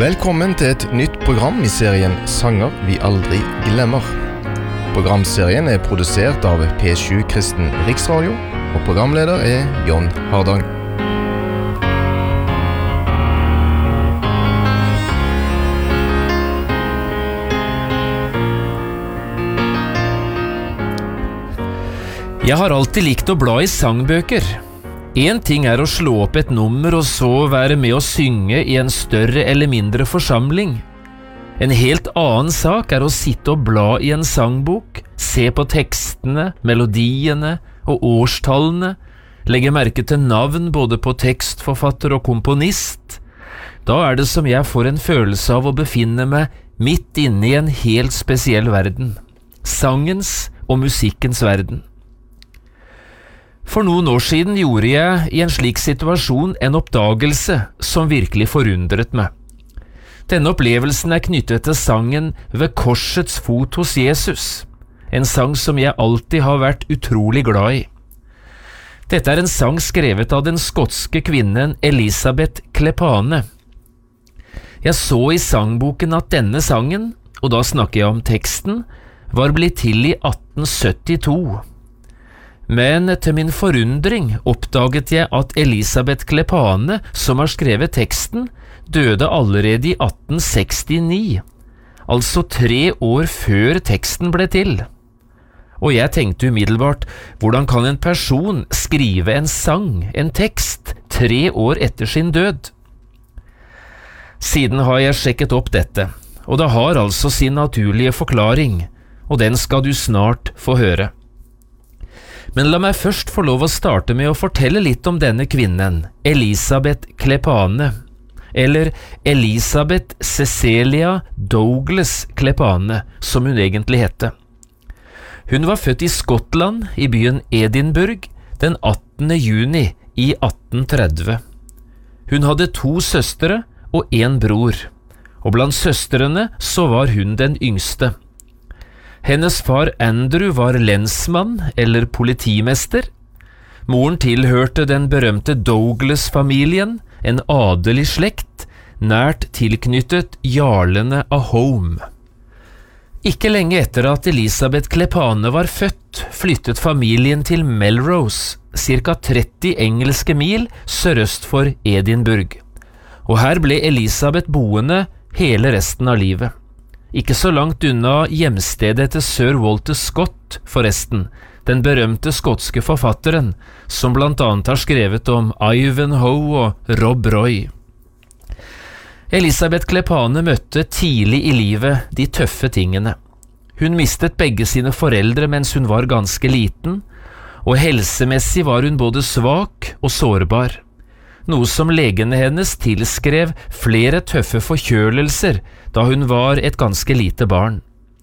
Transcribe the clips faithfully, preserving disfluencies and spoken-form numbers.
Velkommen til et nytt program i serien Sanger vi aldri glemmer. Programserien er produsert av P sju Kristen Riksradio, og programleder er John Hardang. Jeg har alltid likt å bla i sangbøker. En ting er å slå opp et nummer og så være med å synge i en større eller mindre forsamling. En helt annen sak er å sitte og bla i en sangbok, se på tekstene, melodiene og årstallene, legge merke til navn både på tekstforfatter og komponist. Da er det som jeg får en følelse av å befinne meg midt inne i en helt spesiell verden. Sangens og musikkens verden. For noen år siden gjorde jeg i en slik situasjon en oppdagelse som virkelig forundret meg. Denne opplevelsen er knyttet til sangen «Ved korsets fot hos Jesus», en sang som jeg alltid har vært utrolig glad i. Dette er en sang skrevet av den skotske kvinnen Elisabeth Klepane. Jeg så i sangboken at denne sangen, og da snakker jeg om teksten, var blitt til i atten syttito. Men til min forundring oppdaget jeg at Elisabeth Klepane, som har skrevet teksten, døde allerede i atten sekstini, altså tre år før teksten ble til. Og jeg tenkte umiddelbart, hvordan kan en person skrive en sang, en tekst, tre år etter sin død? Siden har jeg sjekket opp dette, og det har altså sin naturlige forklaring, og den skal du snart få høre. Men la meg først få lov å starte med å fortelle litt om denne kvinnen, Elisabeth Klepane, eller Elisabeth Cecilia Douglas Klepane, som hun egentlig hette. Hun var født i Skottland, i byen Edinburgh, den attende juni i atten tretti. Hun hadde to søstre og en bror, og blant søstrene så var hun den yngste. Hennes far Andrew var lensmann eller politimester. Moren tilhørte den berømte Douglas-familien, en adelig slekt, nært tilknyttet jarlene av Home. Ikke lenge etter at Elisabeth Klepane var født, flyttet familien til Melrose, ca tretti engelske mil sørøst for Edinburgh. Og her ble Elisabeth boende hele resten av livet. Ikke så langt unna hjemstedet til Sir Walter Scott, forresten, den berømte skotske forfatteren, som blant annet har skrevet om Ivanhoe og Rob Roy. Elisabeth Klepane møtte tidlig i livet de tøffe tingene. Hun mistet begge sine foreldre mens hun var ganske liten, og helsemessig var hun både svak og sårbar. Noe som legene hennes tilskrev flere tøffe forkjølelser da hun var et ganske lite barn.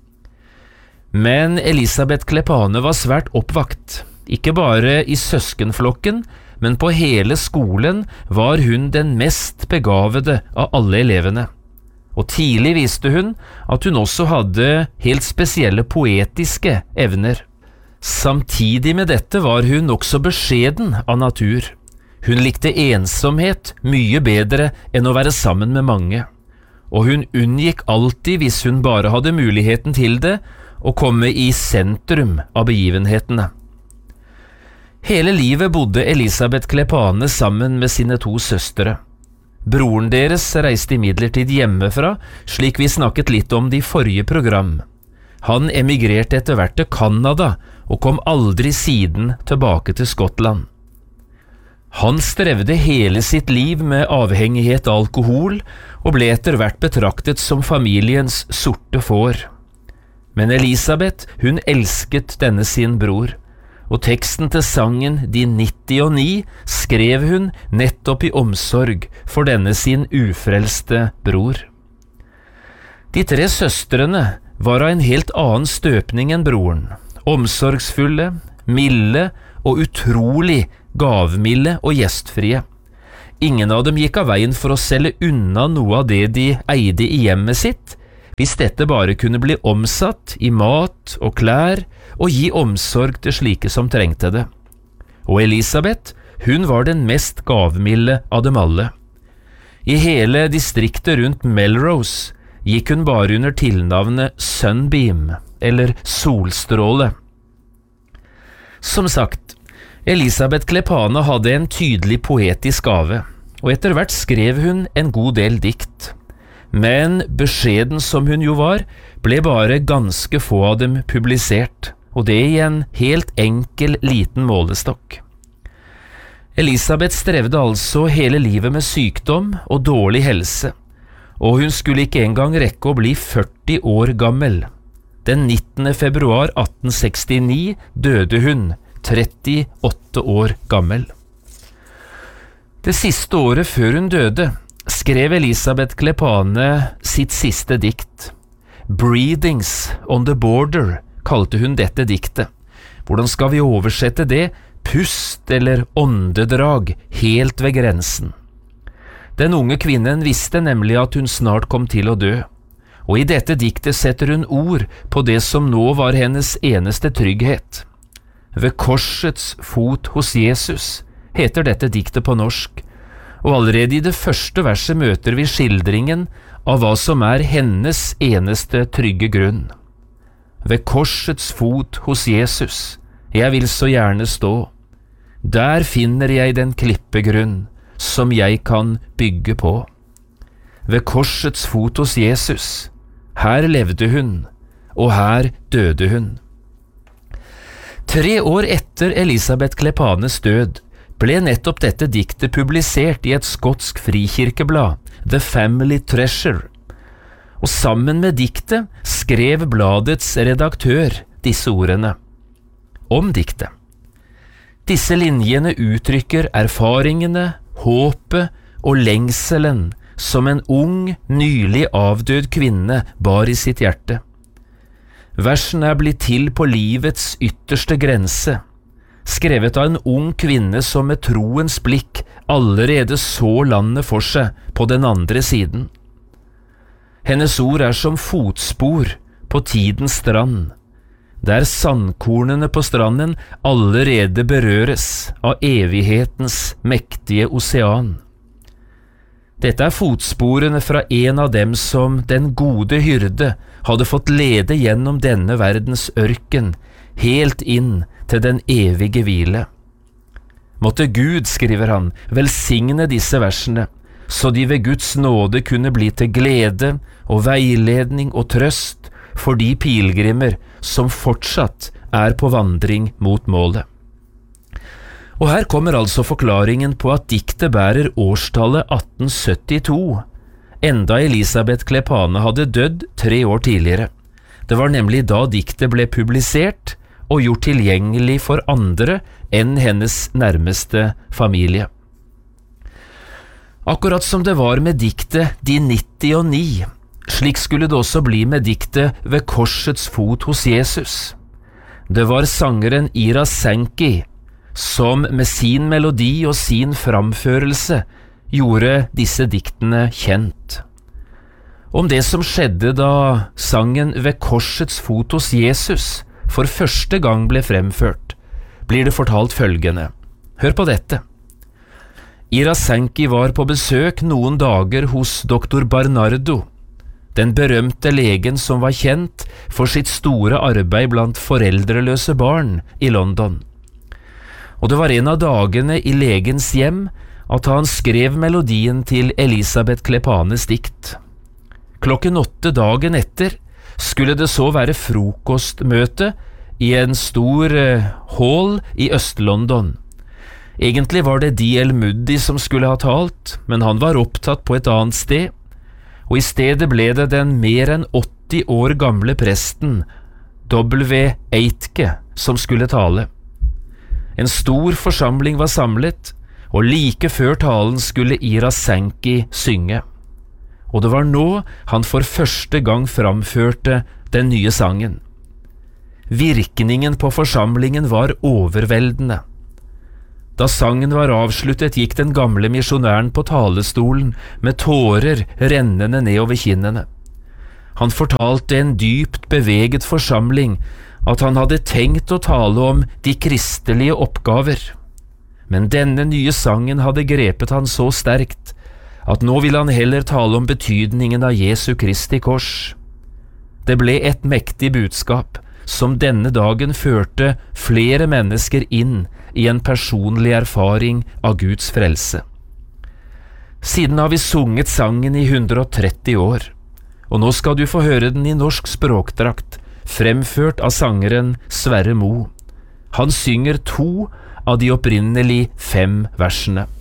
Men Elisabeth Klepane var svært oppvakt. Ikke bare i søskenflokken, men på hele skolen var hun den mest begavede av alle elevene. Og tidlig viste hun at hun også hadde helt spesielle poetiske evner. Samtidig med dette var hun også beskjeden av natur. Hun likte ensomhet mye bedre enn å være sammen med mange, og hun unngikk alltid, hvis hun bare hadde muligheten til det, å komme i sentrum av begivenhetene. Hele livet bodde Elisabeth Klepane sammen med sine to søstre. Broren deres reiste imidlertid hjemmefra, slik vi snakket litt om de forrige program. Han emigrerte etter hvert til Canada, og kom aldri siden tilbake til Skottland. Han strevde hele sitt liv med avhengighet av alkohol, og ble etter hvert betraktet som familiens sorte får. Men Elisabeth, hun elsket denne sin bror, og teksten til sangen «De nitti og ni» skrev hun nettopp i omsorg for denne sin ufrelste bror. De tre søstrene var av en helt annen støpning enn broren, omsorgsfulle, milde og utrolig gavmilde og gjestfrie. Ingen av dem gikk av veien for å selge unna noe av det de eide i hjemmet sitt, hvis dette bare kunne bli omsatt i mat og klær og gi omsorg til slike som trengte det. Og Elisabeth, hun var den mest gavmilde av dem alle. I hele distriktet rundt Melrose gikk hun bare under tilnavnet Sunbeam, eller Solstråle. Som sagt, Elisabeth Klepane hadde en tydelig poetisk gave, og etter hvert skrev hun en god del dikt. Men beskjeden som hun jo var, ble bare ganske få av dem publisert, og det i en helt enkel liten målestokk. Elisabeth strevde altså hele livet med sykdom og dårlig helse, og hun skulle ikke engang rekke å bli førti år gammel. Den nittende februar atten sekstini døde hun, trettiåtte år gammel. Det siste året før hun døde, skrev Elisabeth Klepane sitt siste dikt. Breathings on the Border kalte hun dette diktet. Hvordan skal vi oversette det? Pust eller åndedrag helt ved grensen. Den unge kvinnen visste nemlig at hun snart kom til å dø, og i dette diktet setter hun ord på det som nå var hennes eneste trygghet. Ved korsets fot hos Jesus heter dette diktet på norsk, og allerede i det første verset møter vi skildringen av hva som er hennes eneste trygge grunn. Ved korsets fot hos Jesus, jeg vil så gjerne stå. Der finner jeg den klippegrunn som jeg kan bygge på. Ved korsets fot hos Jesus, her levde hun, og her døde hun. Tre år etter Elisabeth Klepanes død ble nettopp dette diktet publisert i et skotsk frikirkeblad, The Family Treasure, og sammen med diktet skrev bladets redaktør disse ordene om diktet. Disse linjene uttrykker erfaringene, håpet og lengselen som en ung, nylig avdød kvinne bar i sitt hjerte. Versen er blitt til på livets ytterste grense, skrevet av en ung kvinne som med troens blikk allerede så landet for seg på den andre siden. Hennes ord er som fotspor på tidens strand, der sandkornene på stranden allerede berøres av evighetens mektige osean. Dette er fotsporene fra en av dem som den gode hyrde hadde fått lede gjennom denne verdens ørken, helt inn til den evige hvile. Måtte Gud, skriver han, velsigne disse versene, så de ved Guds nåde kunne bli til glede og veiledning og trøst for de pilgrimer som fortsatt er på vandring mot målet. Og her kommer altså forklaringen på at diktet bærer årstallet atten syttito, enda Elisabeth Klepane hadde dødd tre år tidligere. Det var nemlig da diktet ble publisert og gjort tilgjengelig for andre enn hennes nærmeste familie. Akkurat som det var med diktet De nitti og ni, slik skulle det også bli med diktet Ved korsets fot hos Jesus. Det var sangeren Ira Sankey som med sin melodi og sin framførelse gjorde disse diktene kjent. Om det som skjedde da sangen Ved korsets fot hos Jesus for første gang ble fremført, blir det fortalt følgende. Hør på dette. Ira Sankey var på besøk noen dager hos doktor Barnardo, den berømte legen som var kjent for sitt store arbeid blant foreldreløse barn i London. Og det var en av dagene i legens hjem at han skrev melodien til Elisabeth Klepanes dikt. Klokken åtte dagen etter skulle det så være frokostmøte i en stor uh, hall i Øst-London. Egentlig var det D L Moody som skulle ha talt, men han var opptatt på et annet sted, og i stedet ble det den mer enn åtti år gamle presten, W. Aitke, som skulle tale. En stor forsamling var samlet, og like før talen skulle Ira Sankey synge. Og det var nå han for første gang framførte den nye sangen. Virkningen på forsamlingen var overveldende. Da sangen var avsluttet, gikk den gamle misjonæren på talestolen med tårer rennende nedover kinnene. Han fortalte en dypt beveget forsamling at han hadde tenkt å tale om de kristelige oppgaver. Men denne nye sangen hadde grepet han så sterkt at nå vil han heller tale om betydningen av Jesu Kristi kors. Det ble et mektig budskap som denne dagen førte flere mennesker inn i en personlig erfaring av Guds frelse. Siden har vi sunget sangen i hundre og tretti år, og nå skal du få høre den i norsk språkdrakt, fremført av sangeren Sverre Mo. Han synger to av de opprinnelig fem versene.